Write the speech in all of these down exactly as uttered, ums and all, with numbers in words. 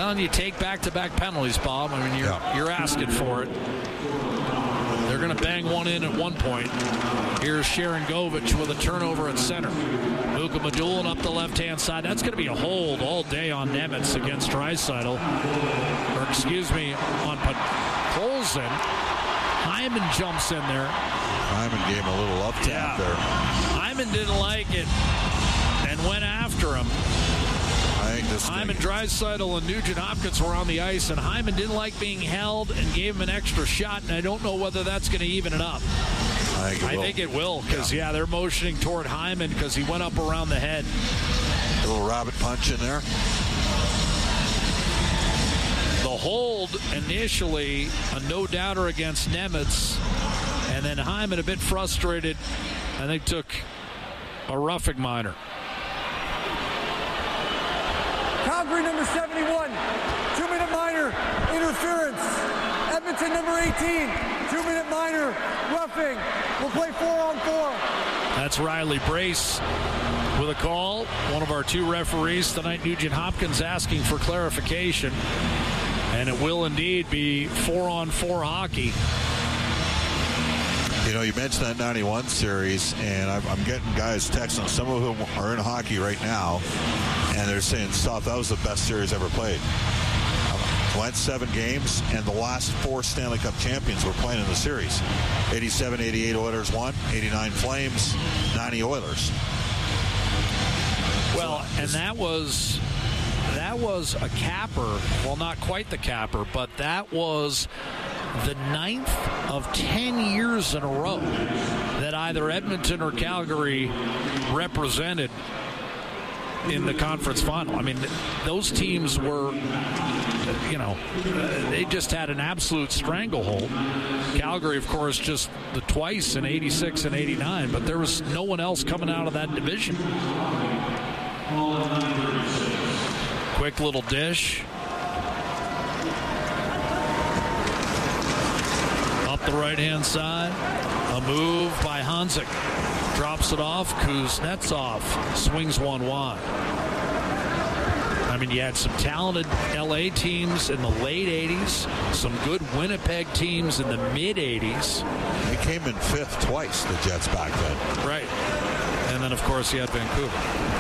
Well, and you take back-to-back penalties, Bob. I mean, you're yeah. you're asking for it. They're going to bang one in at one point. Here's Sharon Govich with a turnover at center. Luka Madulin up the left-hand side. That's going to be a hold all day on Nemitz against Draisaitl. Or, excuse me, on Podkolzin. Hyman jumps in there. Hyman gave him a little up tap yeah. there. Hyman didn't like it and went after him. I think this Hyman, Draisaitl, and Nugent Hopkins were on the ice, and Hyman didn't like being held and gave him an extra shot, and I don't know whether that's going to even it up. I think it I will. think it will, because, yeah. yeah, they're motioning toward Hyman because he went up around the head. A little rabbit punch in there. The hold initially, a no-doubter against Nemitz, and then Hyman a bit frustrated, I think took a roughing minor. Calgary number seventy-one, two-minute minor, interference. Edmonton number eighteen, two-minute minor, roughing. We'll play four on four. That's Riley Brace with a call. One of our two referees tonight, Nugent Hopkins, asking for clarification. And it will indeed be four on four hockey. You know, you mentioned that ninety-one series, and I'm, I'm getting guys texting. Some of whom are in hockey right now, and they're saying, "Stop! That was the best series ever played." Went seven games, and the last four Stanley Cup champions were playing in the series. eighty-seven eighty-eight Oilers won, eighty-nine Flames, ninety Oilers. Well, and that was that was a capper. Well, not quite the capper, but that was the ninth of ten years in a row that either Edmonton or Calgary represented in the conference final. I mean, those teams were, you know, they just had an absolute stranglehold. Calgary, of course, just the twice in eighty-six and eighty-nine, but there was no one else coming out of that division. Quick little dish. Up the right-hand side. A move by Hanzik. Drops it off. Kuznetsov swings one wide. I mean, you had some talented L A teams in the late eighties, some good Winnipeg teams in the mid-eighties. They came in fifth twice, the Jets, back then. Right. And then, of course, you had Vancouver.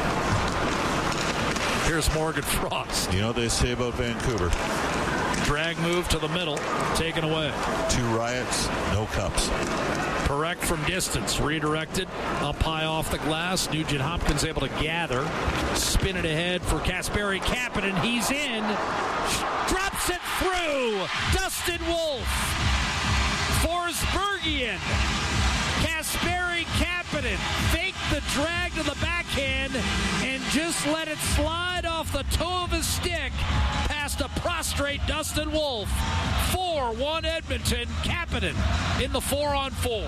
Here's Morgan Frost. You know what they say about Vancouver? Drag move to the middle, taken away. Two riots, no cups. Correct from distance, redirected, up high off the glass. Nugent Hopkins able to gather, spin it ahead for Kasperi Kapanen. He's in, drops it through. Dustin Wolf, Forsbergian, Kasperi Kapanen faked the drag to the backhand and just let it slide off the toe of his stick past a prostrate Dustin Wolf. four one Edmonton. Kapanen in the four on four.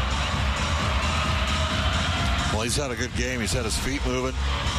Well, he's had a good game. He's had his feet moving.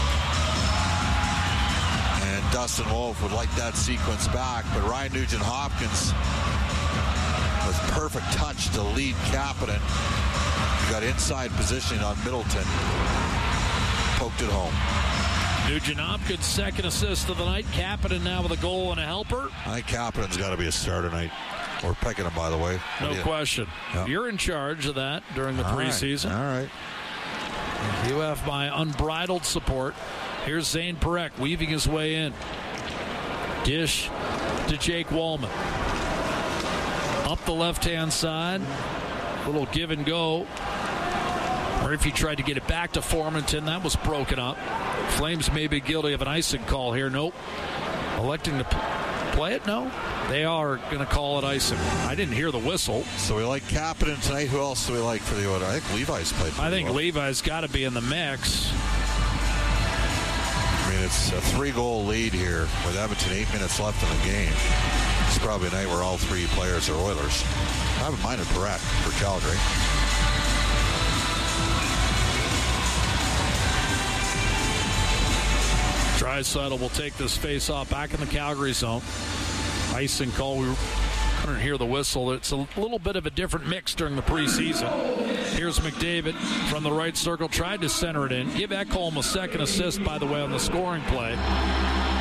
And Dustin Wolf would like that sequence back, but Ryan Nugent-Hopkins with perfect touch to lead Kapanen. He got inside positioning on Middleton. Poked it home. Nugent Hopkins' second assist of the night. Kapanen now with a goal and a helper. I think Kapanen's got to be a star tonight. We're picking him, by the way. No you... question. Yep. You're in charge of that during the All preseason. Right. All right. You have my unbridled support. Here's Zane Parekh weaving his way in. Dish to Jake Wallman. Up the left-hand side. Little give and go. Or if he tried to get it back to Formanton, that was broken up. Flames may be guilty of an icing call here. Nope. Electing to play it? No. They are going to call it icing. I didn't hear the whistle. So we like Kapanen tonight. Who else do we like for the order? I think Levi's played. I think well. Levi's got to be in the mix. I mean, it's a three-goal lead here with Edmonton, eight minutes left in the game. It's probably a night where all three players are Oilers. I haven't minded Parekh for Calgary. Draisaitl will take this face-off back in the Calgary zone. Icing call. We couldn't hear the whistle. It's a little bit of a different mix during the preseason. Here's McDavid from the right circle. Tried to center it in. Give Ekholm a second assist, by the way, on the scoring play.